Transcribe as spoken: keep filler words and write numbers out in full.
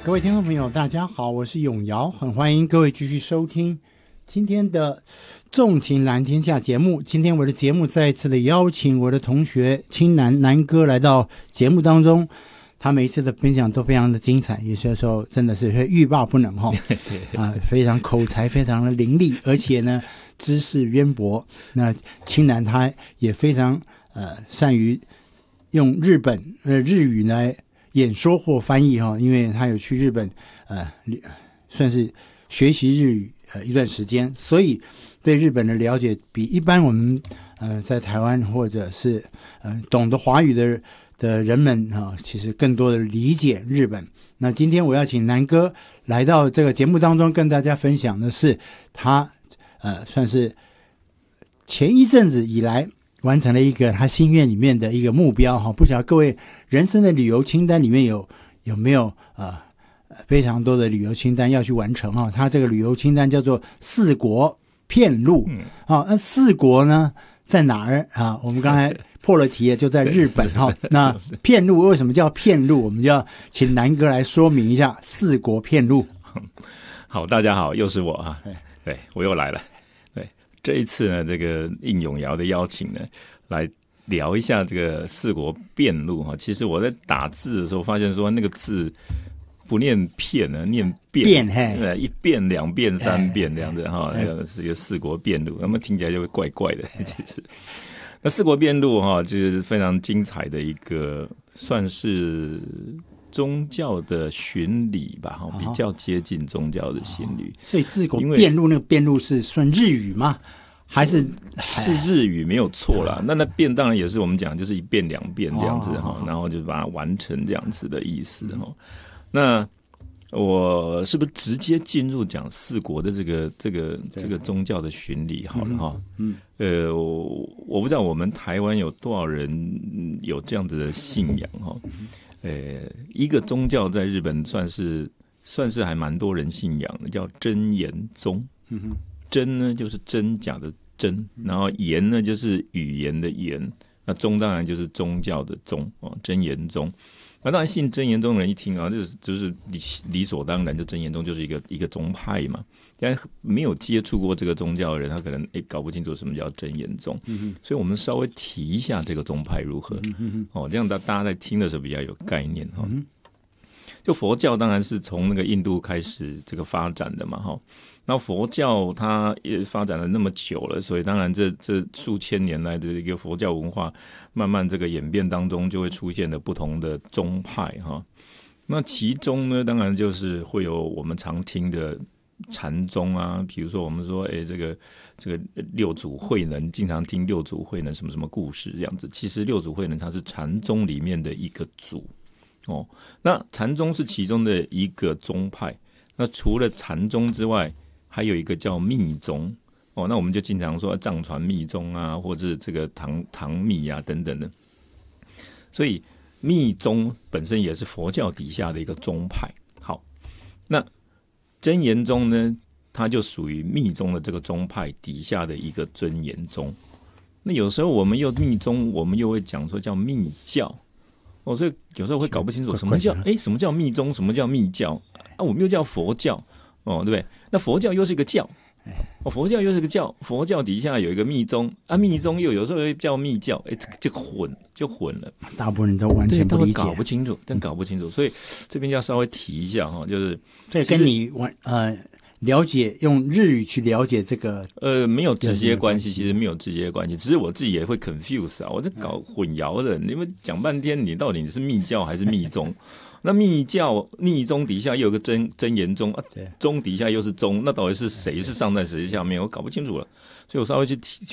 各位听众朋友大家好，我是永尧，很欢迎各位继续收听今天的纵情蓝天下节目。今天我的节目再一次的邀请我的同学青南南哥来到节目当中，他每一次的分享都非常的精彩，有些时候真的是会欲罢不能哈、啊，非常口才非常的伶俐，而且呢知识渊博。那青南他也非常呃善于用日本呃日语来演说或翻译哈，因为他有去日本呃算是学习日语呃一段时间，所以对日本的了解比一般我们呃在台湾或者是呃懂得华语的的人们啊，其实更多的理解日本。那今天我要请南哥来到这个节目当中，跟大家分享的是他呃算是前一阵子以来完成了一个他心愿里面的一个目标哈，不晓得各位人生的旅游清单里面有有没有呃非常多的旅游清单要去完成哈。他这个旅游清单叫做四国遍路啊，那四国呢在哪儿啊？我们刚才破了题，就在日本哈。那遍路为什么叫遍路？我们就要请南哥来说明一下四国遍路。 好，大家好，又是我啊，对，我又来了。对，这一次呢，这个应永尧的邀请呢，来聊一下这个四国遍路哈。其实我在打字的时候发现说，那个字不念片呢，念遍，对，一遍、两遍、三遍这样子哈，那个是一个四国遍路，那么听起来就会怪怪的。其实，那四国遍路哈，就是非常精彩的一个，算是宗教的巡礼吧，哈，比较接近宗教的巡礼。 所以四国遍路那个遍路是算日语吗？还是是日语没有错啦，那那遍当然也是我们讲就是一遍两遍这样子哈，然后就把它完成这样子的意思哈。那我是不是直接进入讲四国的这个这个这个宗教的巡礼好了哈？嗯，呃，我我不知道我们台湾有多少人有这样子的信仰哈。呃，一个宗教在日本算是算是还蛮多人信仰的，叫真言宗。嗯真呢就是真假的真，然后言呢就是语言的言，那宗当然就是宗教的宗哦，真言宗。那当然信真言宗的人一听啊，就是就是理理所当然，就真言宗就是一个一个宗派嘛。但没有接触过这个宗教的人，他可能诶搞不清楚什么叫真言宗，嗯、所以我们稍微提一下这个宗派如何、嗯、哦，这样大大家在听的时候比较有概念哈。嗯就佛教当然是从那个印度开始这个发展的嘛，哈。然后佛教它也发展了那么久了，所以当然这这数千年来的一个佛教文化，慢慢这个演变当中就会出现了不同的宗派哈。那其中呢，当然就是会有我们常听的禅宗啊，比如说我们说，哎，这个这个六祖慧能，经常听六祖慧能什么什么故事这样子。其实六祖慧能他是禅宗里面的一个祖。哦，那禅宗是其中的一个宗派。那除了禅宗之外，还有一个叫密宗。哦，那我们就经常说藏传密宗啊，或者这个唐唐密啊等等的。所以密宗本身也是佛教底下的一个宗派。好，那真言宗呢，它就属于密宗的这个宗派底下的一个真言宗。那有时候我们又密宗，我们又会讲说叫密教。哦，所以有时候会搞不清楚什么叫哎，什么叫密宗，什么叫密教啊？我们又叫佛教哦，对不对？那佛教又是一个教，哦，佛教又是个教，佛教底下有一个密宗啊，密宗又有时候又叫密教，哎，这个混就混了， 大部分人都完全不理解， 搞不清楚，但搞不清楚，所以这边要稍微提一下哈，就是这跟你完呃。了解用日语去了解这个呃没有直接关系，其实没有直接关系，只是我自己也会 confuse 啊，我在搞混淆的，因为讲半天你到底是密教还是密宗？那密教密宗底下又有个真真言宗啊，宗底下又是宗，那到底是谁是上在谁下面？我搞不清楚了，所以我稍微去